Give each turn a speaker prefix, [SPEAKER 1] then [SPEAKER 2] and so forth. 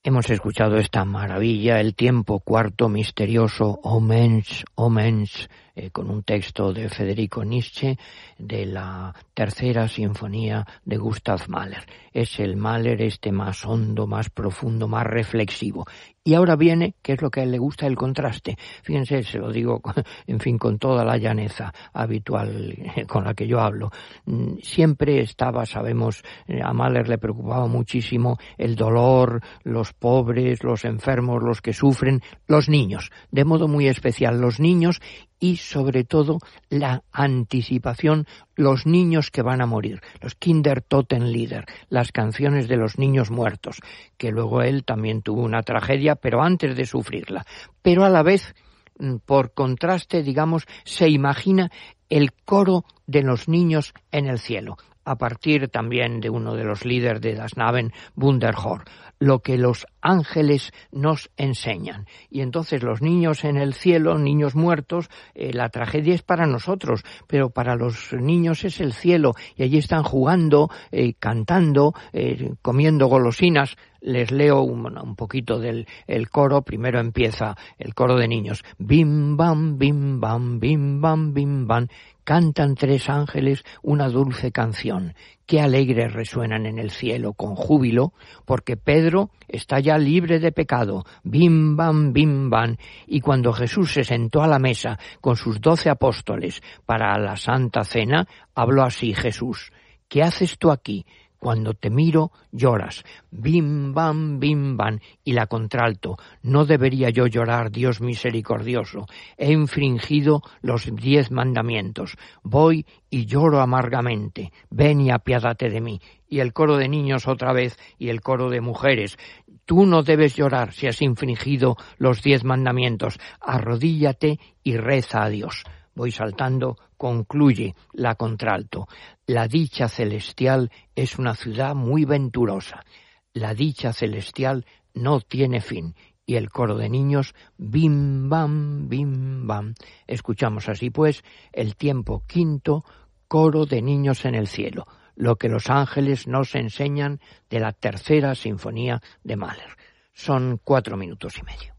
[SPEAKER 1] Hemos escuchado esta maravilla, el tiempo cuarto misterioso, O Mensch, con un texto de Federico Nietzsche de la tercera sinfonía de Gustav Mahler. Es el Mahler más hondo, más profundo, más reflexivo. Y ahora viene, que es lo que a él le gusta, el contraste. Fíjense, se lo digo, en fin, con toda la llaneza habitual con la que yo hablo. Siempre estaba, sabemos, a Mahler le preocupaba muchísimo el dolor, los pobres, los enfermos, los que sufren, los niños, de modo muy especial los niños y sobre todo la anticipación, los niños que van a morir, los Kindertotenlieder, las canciones de los niños muertos, que luego él también tuvo una tragedia, pero antes de sufrirla. Pero a la vez, por contraste, digamos, se imagina el coro de los niños en el cielo, a partir también de uno de los líderes de Das Naven, Wunderhor, lo que los ángeles nos enseñan. Y entonces los niños en el cielo, niños muertos, la tragedia es para nosotros, pero para los niños es el cielo, y allí están jugando, cantando, comiendo golosinas. Les leo un poquito del el coro. Primero empieza el coro de niños. Bim bam, bim bam, bim bam, bim bam. Cantan tres ángeles una dulce canción. Qué alegres resuenan en el cielo con júbilo, porque Pedro está ya libre de pecado. Bim bam, bim bam. Y cuando Jesús se sentó a la mesa con sus 12 apóstoles para la Santa Cena, habló así Jesús: ¿qué haces tú aquí? Cuando te miro, lloras. Bim, bam, y la contralto. No debería yo llorar, Dios misericordioso. He infringido los 10 mandamientos. Voy y lloro amargamente. Ven y apiádate de mí. Y el coro de niños otra vez, y el coro de mujeres. Tú no debes llorar si has infringido los 10 mandamientos. Arrodíllate y reza a Dios. Voy saltando, concluye la contralto. La dicha celestial es una ciudad muy venturosa. La dicha celestial no tiene fin. Y el coro de niños, bim bam, bim bam. Escuchamos así pues el tiempo quinto, coro de niños en el cielo, lo que los ángeles nos enseñan de la tercera sinfonía de Mahler. Son 4 minutos y medio.